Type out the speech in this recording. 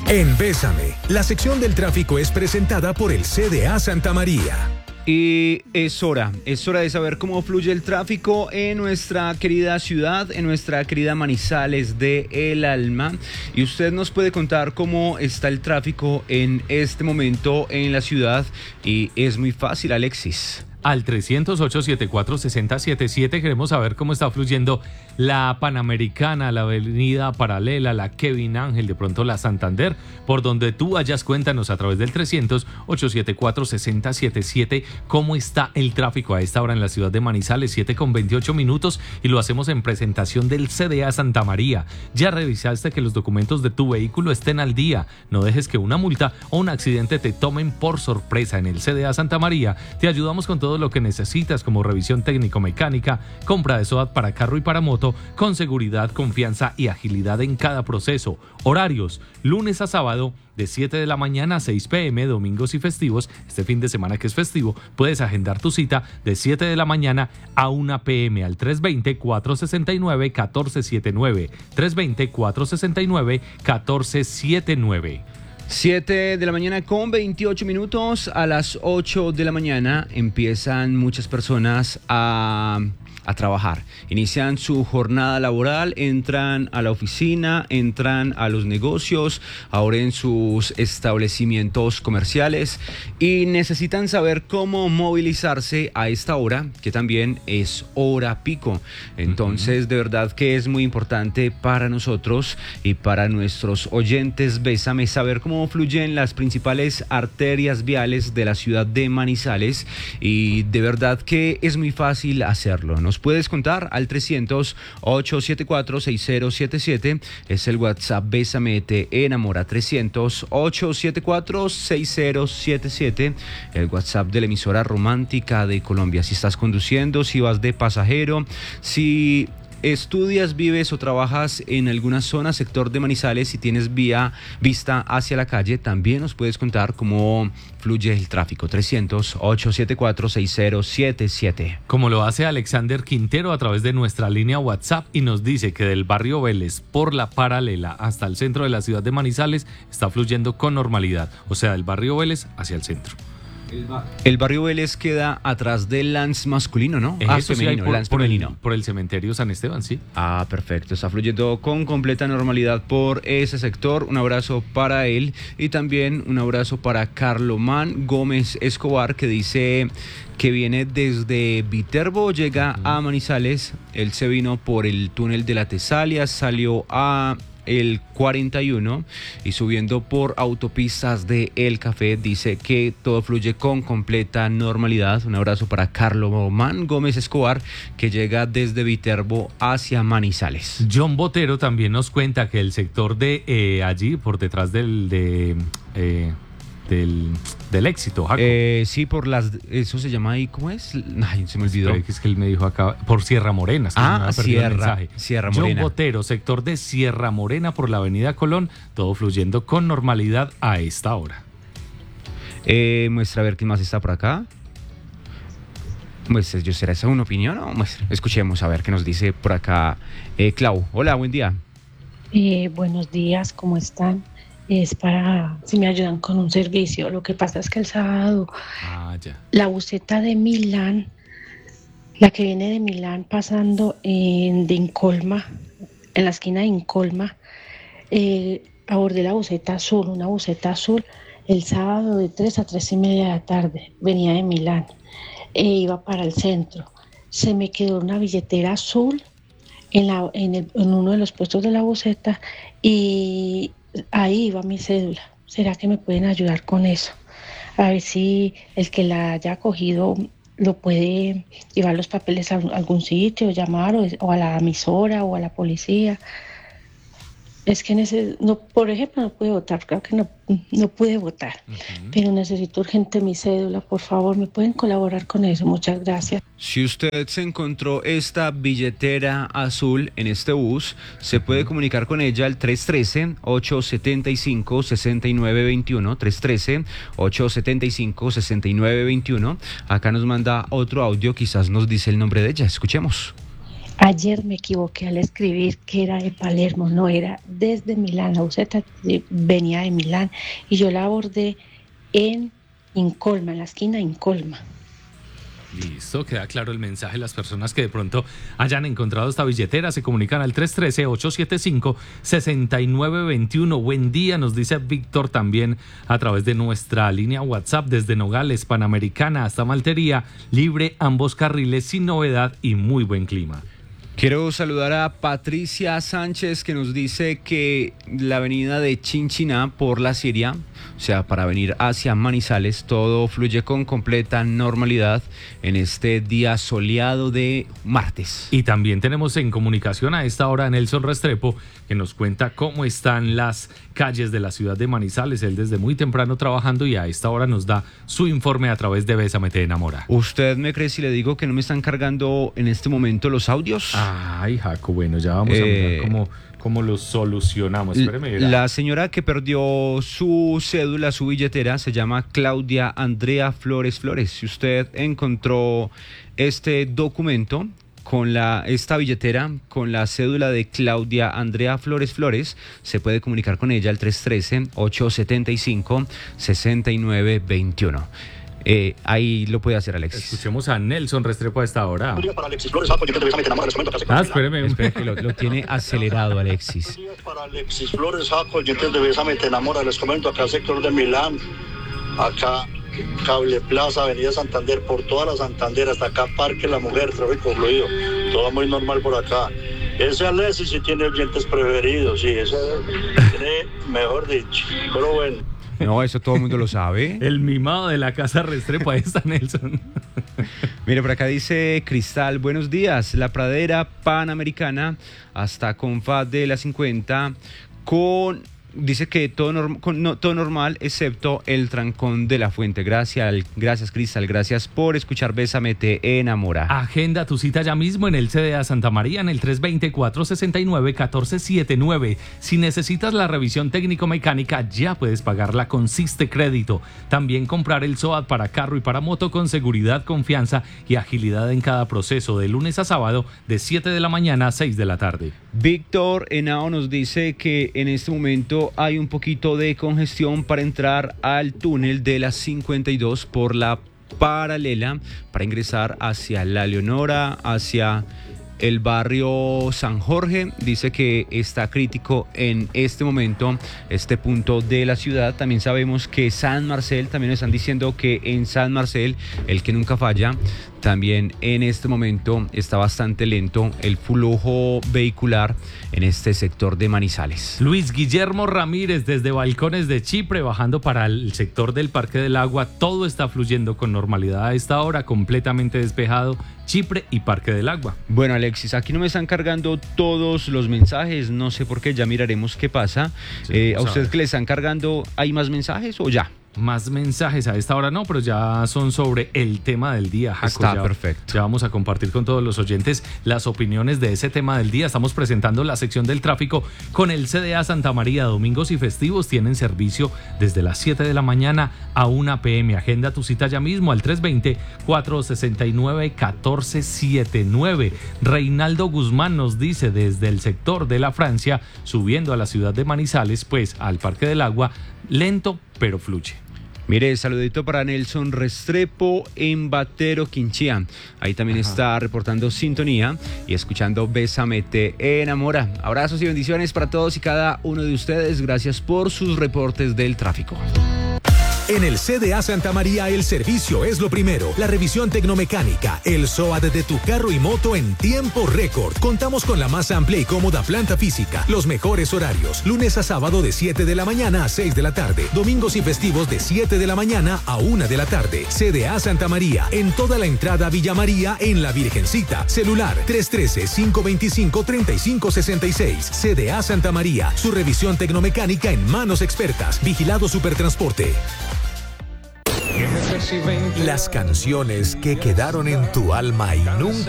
En Bésame, la sección del tráfico es presentada por el CDA Santa María. Y es hora de saber cómo fluye el tráfico en nuestra querida ciudad, en nuestra querida Manizales de El Alma. Y usted nos puede contar cómo está el tráfico en este momento en la ciudad. Y es muy fácil, Alexis. Al 300-874-6077 queremos saber cómo está fluyendo la Panamericana, la Avenida Paralela, la Kevin Ángel, de pronto la Santander, por donde tú vayas. Cuéntanos a través del 300-874-6077 cómo está el tráfico a esta hora en la ciudad de Manizales, 7:28, y lo hacemos en presentación del CDA Santa María. Ya revisaste que los documentos de tu vehículo estén al día. No dejes que una multa o un accidente te tomen por sorpresa. En el CDA Santa María te ayudamos con todo lo que necesitas, como revisión técnico-mecánica, compra de SOAT para carro y para moto, con seguridad, confianza y agilidad en cada proceso. Horarios: lunes a sábado de 7 de la mañana a 6 p.m, domingos y festivos. Este fin de semana que es festivo, puedes agendar tu cita de 7 de la mañana a 1 p.m. al 320-469-1479. 320-469-1479. 7 de la mañana con 28 minutos. A las 8 de la mañana empiezan muchas personas a trabajar. Inician su jornada laboral, entran a la oficina, entran a los negocios, ahora en sus establecimientos comerciales, y necesitan saber cómo movilizarse a esta hora, que también es hora pico. Entonces, de verdad que es muy importante para nosotros y para nuestros oyentes Bésame saber cómo fluyen las principales arterias viales de la ciudad de Manizales, y de verdad que es muy fácil hacerlo. Nos puedes contar al 300-874-6077, es el WhatsApp Bésame te enamora. 300-874-6077, el WhatsApp de la emisora romántica de Colombia. Si estás conduciendo, si vas de pasajero, si estudias, vives o trabajas en alguna zona, sector de Manizales, si tienes vista hacia la calle, también nos puedes contar cómo fluye el tráfico. 300-874-6077. Como lo hace Alexander Quintero a través de nuestra línea WhatsApp, y nos dice que del barrio Vélez por la Paralela hasta el centro de la ciudad de Manizales está fluyendo con normalidad, o sea, del barrio Vélez hacia el centro. El barrio Vélez queda atrás del Lance masculino, ¿no? Femenino, Lance femenino. Por el cementerio San Esteban, sí. Perfecto. Está fluyendo con completa normalidad por ese sector. Un abrazo para él, y también un abrazo para Carlomán Gómez Escobar, que dice que viene desde Viterbo, llega a Manizales. Él se vino por el túnel de la Tesalia, salió a el 41 y subiendo por autopistas de El Café, dice que todo fluye con completa normalidad. Un abrazo para Carlomán Gómez Escobar, que llega desde Viterbo hacia Manizales. John Botero también nos cuenta que el sector de allí, por detrás del Éxito, Jaco. Sí, eso se llama ahí, ¿cómo es? Ay, se me olvidó. Es que él me dijo acá, por Sierra Morena. Sierra Morena. John Botero, sector de Sierra Morena por la avenida Colón, todo fluyendo con normalidad a esta hora. Muestra a ver quién más está por acá. Pues, ¿será esa una opinión? No, escuchemos a ver qué nos dice por acá Clau. Hola, buen día. Buenos días, ¿cómo están? Es para si me ayudan con un servicio. Lo que pasa es que el sábado la buseta de Milán, la que viene de Milán pasando de Incolma, en la esquina de Incolma, abordé la buseta azul, una buseta azul, el sábado de 3 a 3:30 de la tarde, venía de Milán, iba para el centro. Se me quedó una billetera azul en uno de los puestos de la buseta, y ahí iba mi cédula. ¿Será que me pueden ayudar con eso? A ver si el que la haya cogido lo puede llevar los papeles a algún sitio, llamar o a la emisora o a la policía. Es que por ejemplo, no pude votar, creo que no pude votar, pero necesito urgente mi cédula, por favor, ¿me pueden colaborar con eso? Muchas gracias. Si usted se encontró esta billetera azul en este bus, se puede comunicar con ella al 313-875-6921, 313-875-6921. Acá nos manda otro audio, quizás nos dice el nombre de ella, escuchemos. Ayer me equivoqué al escribir que era de Palermo, no, era desde Milán. La buseta venía de Milán y yo la abordé en Incolma, en la esquina Incolma. Listo, queda claro el mensaje. Las personas que de pronto hayan encontrado esta billetera se comunican al 313-875-6921. Buen día, nos dice Víctor también a través de nuestra línea WhatsApp desde Nogales, Panamericana hasta Maltería, libre ambos carriles, sin novedad y muy buen clima. Quiero saludar a Patricia Sánchez, que nos dice que la avenida de Chinchiná por la Siria, o sea, para venir hacia Manizales, todo fluye con completa normalidad en este día soleado de martes. Y también tenemos en comunicación a esta hora a Nelson Restrepo, que nos cuenta cómo están las calles de la ciudad de Manizales. Él desde muy temprano trabajando y a esta hora nos da su informe a través de Bésame Te Enamora. ¿Usted me cree si le digo que no me están cargando en este momento los audios? Ay, Jaco, bueno, ya vamos a mirar cómo lo solucionamos. Espéreme, la señora que perdió su cédula, su billetera, se llama Claudia Andrea Flores Flores. Si usted encontró este documento con esta billetera, con la cédula de Claudia Andrea Flores Flores, se puede comunicar con ella al 313-875-6921. Ahí lo puede hacer Alexis. Escuchemos a Nelson Restrepo a esta hora. Para Alexis Flores, espéreme. Espera que lo tiene acelerado Alexis. Para Alexis Flores, Jaco, oyentes de Bésame Te Enamora, les comento acá sector de Milán, acá Cable Plaza, Avenida Santander, por toda la Santander, hasta acá Parque La Mujer, tráfico fluido, todo muy normal por acá. Ese Alexis sí tiene oyentes preferidos, sí, ese tiene, mejor dicho, pero bueno. No, eso todo el mundo lo sabe. El mimado de la casa Restrepo, ahí está Nelson. Mire, por acá dice Cristal, buenos días, la pradera Panamericana hasta Confad de la 50 dice que todo normal excepto el trancón de la fuente. Gracias Cristal, gracias por escuchar Bésame Te Enamora. Agenda tu cita ya mismo en el CDA Santa María en el 320-469-1479. Si necesitas la revisión técnico-mecánica, ya puedes pagarla con Siste Crédito. También comprar el SOAT para carro y para moto con seguridad, confianza y agilidad en cada proceso, de lunes a sábado de 7 de la mañana a 6 de la tarde. Víctor Henao nos dice que en este momento hay un poquito de congestión para entrar al túnel de la 52 por la paralela para ingresar hacia La Leonora, hacia el barrio San Jorge. Dice que está crítico en este momento este punto de la ciudad. También sabemos que San Marcel, también están diciendo que en San Marcel, el que nunca falla, también en este momento está bastante lento el flujo vehicular en este sector de Manizales. Luis Guillermo Ramírez desde Balcones de Chipre, bajando para el sector del Parque del Agua, todo está fluyendo con normalidad a esta hora, completamente despejado Chipre y Parque del Agua. Bueno, Alexis, aquí no me están cargando todos los mensajes, no sé por qué, ya miraremos qué pasa. Sí, ¿a ustedes que le están cargando, hay más mensajes o ya? Más mensajes a esta hora no, pero ya son sobre el tema del día, Jaco. Está perfecto. Ya vamos a compartir con todos los oyentes las opiniones de ese tema del día. Estamos presentando la sección del tráfico con el CDA Santa María. Domingos y festivos tienen servicio desde las 7 de la mañana a 1 p.m. Agenda tu cita ya mismo al 320-469-1479. Reinaldo Guzmán nos dice desde el sector de la Francia, subiendo a la ciudad de Manizales, pues al Parque del Agua, lento pero fluye. Mire, saludito para Nelson Restrepo en Batero, Quinchía. Ahí también está reportando sintonía y escuchando Bésame Te Enamora. Abrazos y bendiciones para todos y cada uno de ustedes. Gracias por sus reportes del tráfico. En el CDA Santa María el servicio es lo primero. La revisión tecnomecánica, el SOAT de tu carro y moto en tiempo récord. Contamos con la más amplia y cómoda planta física, los mejores horarios, lunes a sábado de 7 de la mañana a 6 de la tarde, domingos y festivos de 7 de la mañana a 1 de la tarde. CDA Santa María, en toda la entrada Villa María en La Virgencita. Celular 313-525-3566. CDA Santa María, su revisión tecnomecánica en manos expertas. Vigilado Supertransporte. Las canciones que quedaron en tu alma y nunca